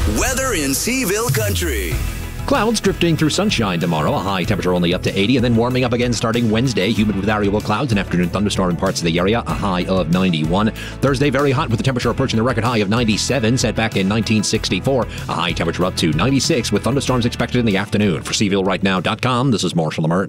Weather in Seaville Country. Clouds drifting through sunshine tomorrow, a high temperature only up to 80, and then warming up again starting Wednesday. Humid with variable clouds, an afternoon thunderstorm in parts of the area, a high of 91. Thursday, very hot with the temperature approaching the record high of 97, set back in 1964. A high temperature up to 96 with thunderstorms expected in the afternoon. For SeavilleRightNow.com, this is Marshall Lamert.